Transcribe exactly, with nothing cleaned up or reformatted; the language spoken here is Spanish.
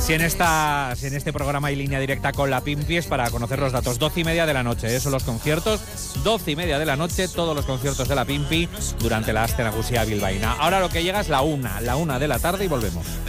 Si en, esta, si en este programa hay línea directa con la Pimpi es para conocer los datos. Doce y media de la noche, esos son los conciertos. Doce y media de la noche, todos los conciertos de la Pimpi durante la Aste Nagusia bilbaína. Ahora lo que llega es la una, la una de la tarde y volvemos.